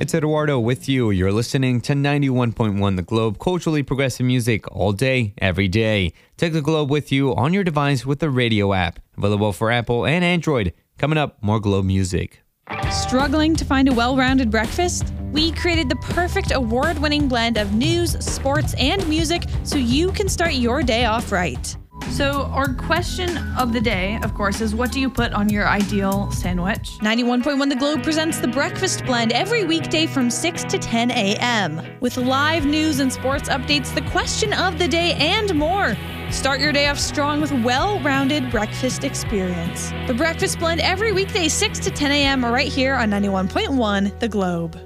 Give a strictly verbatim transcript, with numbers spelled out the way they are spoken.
It's Eduardo with you. You're listening to ninety-one point one The Globe, culturally progressive music all day, every day. Take The Globe with you on your device with the radio app. Available for Apple and Android. Coming up, more Globe music. Struggling to find a well-rounded breakfast? We created the perfect award-winning blend of news, sports, and music so you can start your day off right. So our question of the day, of course, is what do you put on your ideal sandwich? ninety-one point one The Globe presents The Breakfast Blend every weekday from six to ten a.m. With live news and sports updates, the question of the day, and more. Start your day off strong with well-rounded breakfast experience. The Breakfast Blend every weekday, six to ten a.m. right here on ninety-one point one The Globe.